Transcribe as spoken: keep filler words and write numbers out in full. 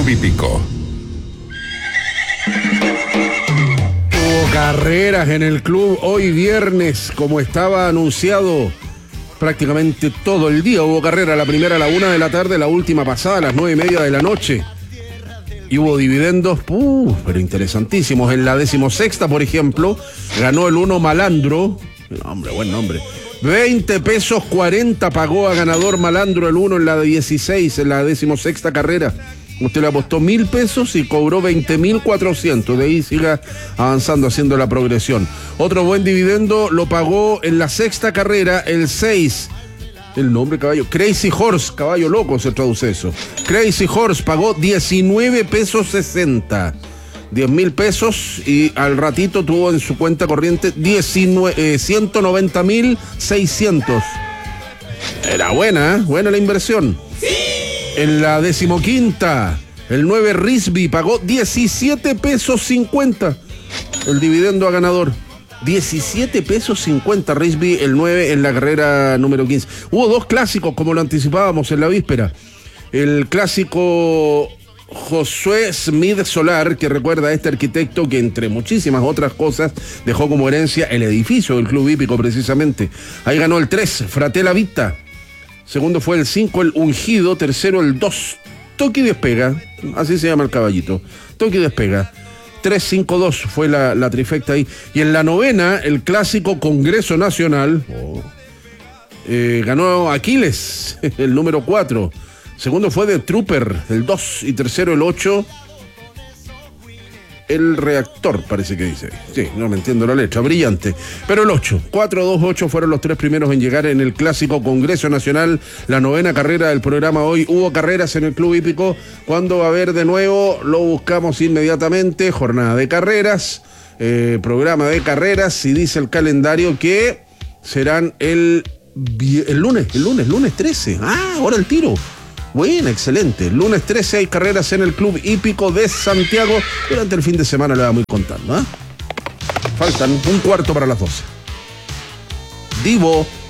Club Hípico. Hubo carreras en el club hoy viernes, como estaba anunciado. Prácticamente todo el día hubo carrera, la primera a la una de la tarde, la última pasada a las nueve y media de la noche. Y hubo dividendos, uh, pero interesantísimos. En la decimosexta, por ejemplo, ganó el uno Malandro. Nombre, buen nombre. veinte pesos cuarenta pagó a ganador Malandro el uno en la dieciséis, en la decimosexta carrera. Usted le apostó mil pesos y cobró veinte mil cuatrocientos. De ahí siga avanzando, haciendo la progresión. Otro buen dividendo lo pagó en la sexta carrera, el seis. El nombre, caballo. Crazy Horse, caballo loco se traduce eso. Crazy Horse pagó diecinueve pesos sesenta. diez mil pesos y al ratito tuvo en su cuenta corriente diecinueve, eh, ciento noventa mil seiscientos. Era buena, ¿eh? Buena la inversión. ¡Sí! En la decimoquinta, el nueve Risby pagó diecisiete pesos cincuenta. El dividendo a ganador. diecisiete pesos cincuenta Risby, el nueve en la carrera número quince. Hubo dos clásicos, como lo anticipábamos en la víspera. El clásico Josué Smith Solar, que recuerda a este arquitecto que entre muchísimas otras cosas dejó como herencia el edificio del Club Hípico precisamente. Ahí ganó el tres, Fratella Vita. Segundo fue el cinco, el Ungido. Tercero el dos, Toki Despega. Así se llama el caballito. Toki Despega. tres cinco dos fue la, la trifecta ahí. Y en la novena, el clásico Congreso Nacional. Oh. Eh, ganó Aquiles, el número cuatro. Segundo fue The Trooper, el dos. Y tercero el ocho. El Reactor, parece que dice. Sí, no me entiendo la letra, brillante. Pero el ocho, cuatro, dos, ocho fueron los tres primeros en llegar en el clásico Congreso Nacional, la novena carrera del programa hoy. Hubo carreras en el Club Hípico. ¿Cuándo va a haber de nuevo? Lo buscamos inmediatamente. Jornada de carreras, eh, programa de carreras, y dice el calendario que serán el, el lunes, el lunes, lunes trece. Ah, ahora el tiro. Bueno, excelente. Lunes trece hay carreras en el Club Hípico de Santiago. Durante el fin de semana le vamos a ir contando, ¿eh? Faltan un cuarto para las doce. Divo.